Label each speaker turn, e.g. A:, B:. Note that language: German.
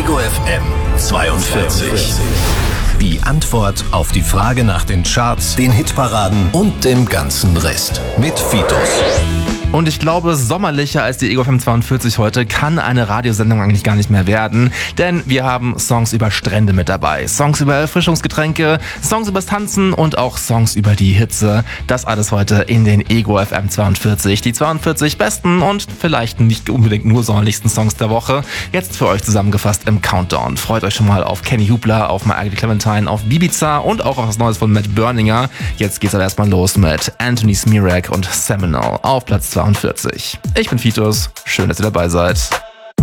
A: Ego FM 42. Die Antwort auf die Frage nach den Charts, den Hitparaden und dem ganzen Rest. Mit Fitos.
B: Und ich glaube, sommerlicher als die Ego FM 42 heute kann eine Radiosendung eigentlich gar nicht mehr werden. Denn wir haben Songs über Strände mit dabei, Songs über Erfrischungsgetränke, Songs übers Tanzen und auch Songs über die Hitze. Das alles heute in den Ego FM 42. Die 42 besten und vielleicht nicht unbedingt nur sommerlichsten Songs der Woche. Jetzt für euch zusammengefasst im Countdown. Freut euch schon mal auf Kenny Hubler, auf My Ugly Clementine, auf Ibiza und auch auf was Neues von Matt Berninger. Jetzt geht's aber erstmal los mit Anthony Smirak und Seminole auf Platz 42. Ich bin Fitos, schön, dass ihr dabei seid.